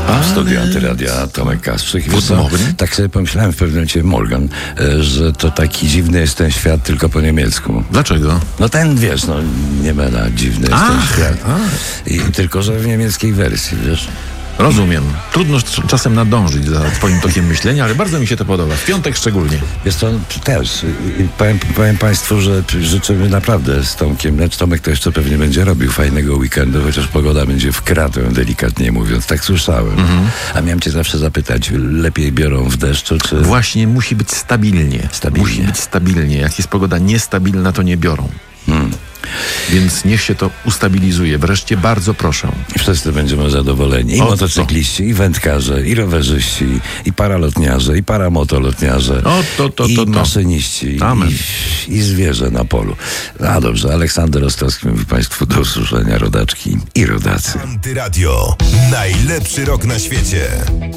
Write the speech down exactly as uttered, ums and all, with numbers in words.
W studiu Antyradia Tomek Kastrzyk. Wiesz co, tak sobie pomyślałem w pewnym momencie, Morgan, że to taki dziwny jest ten świat tylko po niemiecku. Dlaczego? No ten, wiesz, no nie mela dziwny jest ach, ten świat. ach. I tylko, że w niemieckiej wersji, wiesz. Rozumiem. Trudno czasem nadążyć za twoim tokiem myślenia, ale bardzo mi się to podoba. W piątek szczególnie. Jest to też. I powiem, powiem Państwu, że życzymy naprawdę z Tomkiem. Lecz Tomek to jeszcze pewnie będzie robił fajnego weekendu, chociaż pogoda będzie w kratę, delikatnie mówiąc. Tak słyszałem. Mhm. A miałem cię zawsze zapytać, lepiej biorą w deszczu, czy... Właśnie musi być stabilnie. Stabilnie. Musi być stabilnie. Jak jest pogoda niestabilna, to nie biorą. Hmm. Więc niech się to ustabilizuje. Wreszcie bardzo proszę. I wszyscy będziemy zadowoleni. I o, motocykliści, o. i wędkarze, i rowerzyści, i paralotniarze, i paramotolotniarze, o, to, to, i to, to. maszyniści, i, i zwierzę na polu. A dobrze, Aleksander Ostrowski mówi Państwu do usłyszenia, rodaczki i rodacy. Antyradio. Najlepszy rok na świecie.